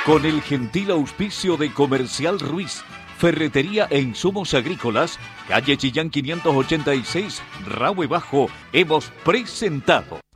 Con el gentil auspicio de Comercial Ruiz, Ferretería e Insumos Agrícolas, calle Chillán 586, Rahue Bajo, hemos presentado